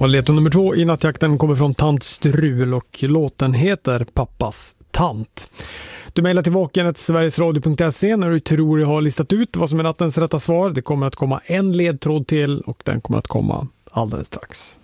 Och ledtråd nummer 2 i nattjakten kommer från Tant Strul och låten heter Pappas tant. Du mejlar till vaken@sverigesradio.se när du tror du har listat ut vad som är nattens rätta svar. Det kommer att komma en ledtråd till och den kommer att komma alldeles strax.